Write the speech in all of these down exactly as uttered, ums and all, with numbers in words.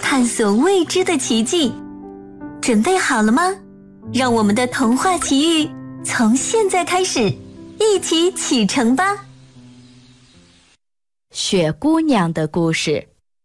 探索未知的奇迹。准备好了吗？让我们的童话奇遇从现在开始，一起启程吧。 雪姑娘的故事。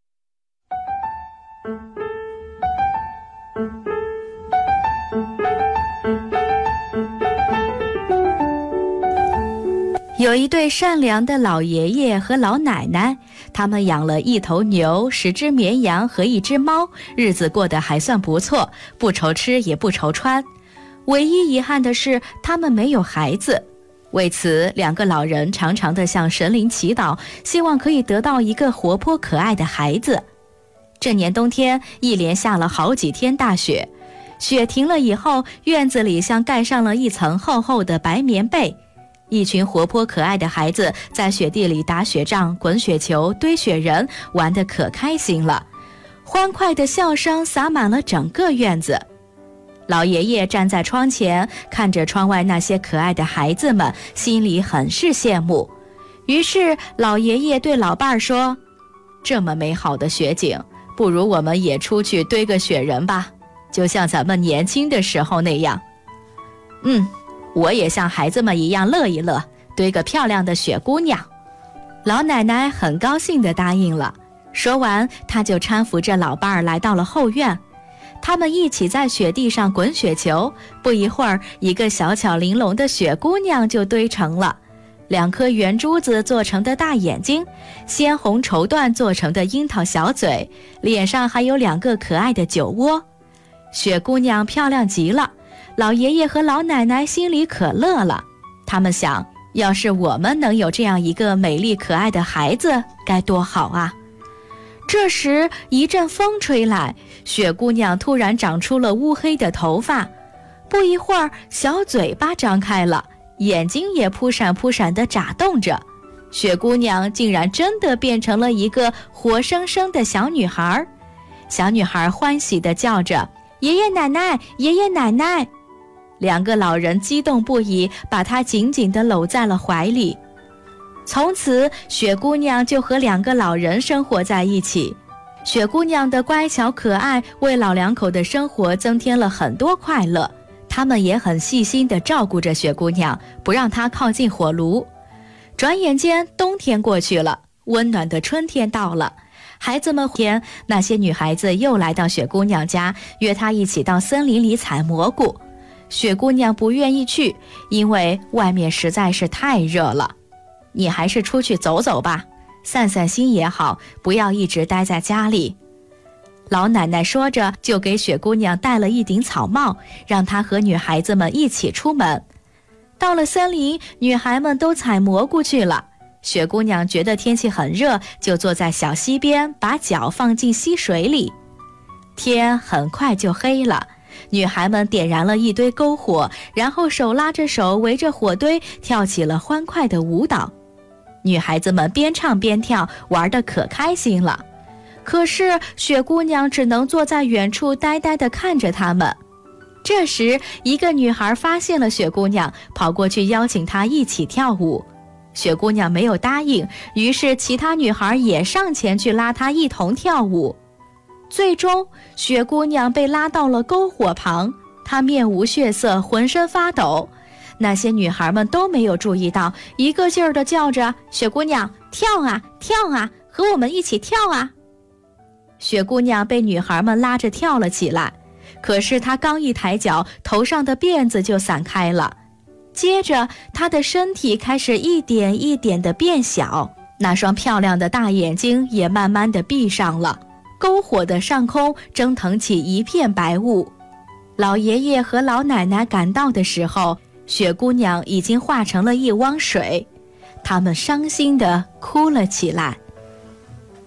有一对善良的老爷爷和老奶奶，他们养了一头牛、十只绵羊和一只猫，日子过得还算不错，不愁吃也不愁穿。唯一遗憾的是，他们没有孩子。为此，两个老人常常地向神灵祈祷，希望可以得到一个活泼可爱的孩子。这年冬天，一连下了好几天大雪，雪停了以后，院子里像盖上了一层厚厚的白棉被。一群活泼可爱的孩子在雪地里打雪仗、滚雪球、堆雪人，玩得可开心了。欢快的笑声洒满了整个院子。老爷爷站在窗前，看着窗外那些可爱的孩子们，心里很是羡慕。于是老爷爷对老伴儿说：这么美好的雪景，不如我们也出去堆个雪人吧，就像咱们年轻的时候那样。嗯，我也像孩子们一样乐一乐，堆个漂亮的雪姑娘。老奶奶很高兴地答应了。说完，她就搀扶着老伴儿来到了后院。他们一起在雪地上滚雪球，不一会儿，一个小巧玲珑的雪姑娘就堆成了。两颗圆珠子做成的大眼睛，鲜红绸缎做成的樱桃小嘴，脸上还有两个可爱的酒窝。雪姑娘漂亮极了，老爷爷和老奶奶心里可乐了。他们想，要是我们能有这样一个美丽可爱的孩子，该多好啊！这时一阵风吹来，雪姑娘突然长出了乌黑的头发，不一会儿，小嘴巴张开了，眼睛也扑闪扑闪地眨动着。雪姑娘竟然真的变成了一个活生生的小女孩。小女孩欢喜地叫着：爷爷奶奶，爷爷奶奶！两个老人激动不已，把她紧紧地搂在了怀里。从此，雪姑娘就和两个老人生活在一起。雪姑娘的乖巧可爱，为老两口的生活增添了很多快乐。他们也很细心地照顾着雪姑娘，不让她靠近火炉。转眼间，冬天过去了，温暖的春天到了。孩子们天，那些女孩子又来到雪姑娘家，约她一起到森林里采蘑菇。雪姑娘不愿意去，因为外面实在是太热了。你还是出去走走吧，散散心也好，不要一直待在家里。老奶奶说着，就给雪姑娘戴了一顶草帽，让她和女孩子们一起出门。到了森林，女孩们都采蘑菇去了。雪姑娘觉得天气很热，就坐在小溪边，把脚放进溪水里。天很快就黑了，女孩们点燃了一堆篝火，然后手拉着手围着火堆跳起了欢快的舞蹈。女孩子们边唱边跳，玩得可开心了。可是雪姑娘只能坐在远处呆呆地看着她们。这时，一个女孩发现了雪姑娘，跑过去邀请她一起跳舞。雪姑娘没有答应，于是其他女孩也上前去拉她一同跳舞。最终，雪姑娘被拉到了篝火旁，她面无血色，浑身发抖。那些女孩们都没有注意到，一个劲儿地叫着：雪姑娘，跳啊跳啊，和我们一起跳啊！雪姑娘被女孩们拉着跳了起来，可是她刚一抬脚，头上的辫子就散开了。接着，她的身体开始一点一点地变小，那双漂亮的大眼睛也慢慢地闭上了。篝火的上空蒸腾起一片白雾。老爷爷和老奶奶赶到的时候，雪姑娘已经化成了一汪水，他们伤心地哭了起来。